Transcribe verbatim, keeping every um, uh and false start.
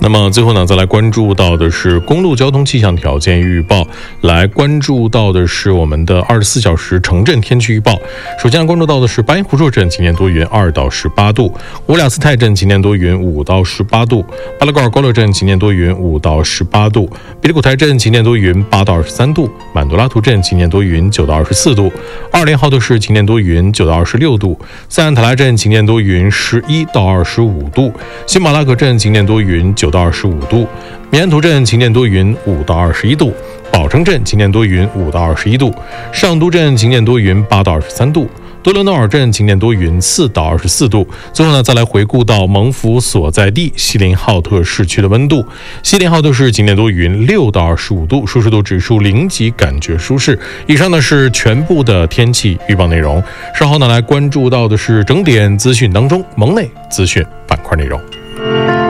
那么最后呢，再来关注到的是公路交通气象条件预报，来关注到的是我们的二十四小时城镇天气预报。首先关注到的是巴音湖州镇晴天多云二到十八度，乌俩斯泰镇晴天多云五到十八度，巴拉高尔高勒镇晴天多云五到十八度，比利古台镇晴天多云八到二十三度，满多拉图镇晴天多云九到二十四度，二连浩特市晴天多云九到二十六度，塞安塔拉镇晴天多云十一到二十五度，新马拉克镇晴天多云九到二十五度，米安图镇晴天多云五到二十一度，宝城镇晴天多云五到二十一度，上都镇晴天多云八到二十三度，多伦多尔镇晴天多云四到二十四度。最后呢，再来回顾到蒙福所在地锡林浩特市区的温度。锡林浩特市晴天多云六到二十五度，舒适度指数零级，感觉舒适。以上呢是全部的天气预报内容。稍后呢来关注到的是整点资讯当中蒙内资讯板块内容。